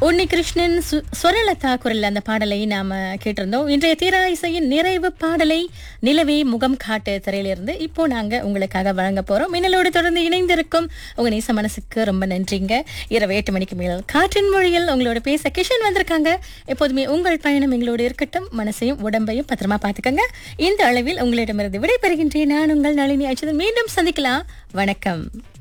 உன்னி கிருஷ்ணன் சொரலதா குரல் அந்த பாடலை நாம கேட்டிருந்தோம். இன்றைய தீரா இசையின் நிறைவு பாடலை நிலவே முகம் காட்டு திரையிலிருந்து இப்போ நாங்க உங்களுக்காக வழங்க போறோம். மின்னலோடு தொடர்ந்து இணைந்திருக்கும் உங்க நேச மனசுக்கு ரொம்ப நன்றிங்க. இரவு 8 மணிக்கு மேல் காற்றின் மொழியில் உங்களோட பேச கிஷன் வந்திருக்காங்க. எப்போதுமே உங்கள் பயணம் எங்களோடு இருக்கட்டும். மனசையும் உடம்பையும் பத்திரமா பாத்துக்கங்க. இந்த அளவில் உங்களிடமிருந்து விடைபெறுகின்றேன். நான் உங்கள் நளினி அச்சுதன். மீண்டும் சந்திக்கலாம். வணக்கம்.